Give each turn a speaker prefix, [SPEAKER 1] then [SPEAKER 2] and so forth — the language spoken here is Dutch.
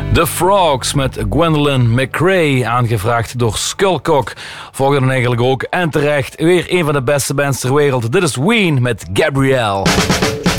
[SPEAKER 1] The Frogs met Gwendolyn McRae, aangevraagd door Skullcock. Volgende dan eigenlijk ook, en terecht, weer een van de beste bands ter wereld. Dit is Ween met Gabrielle.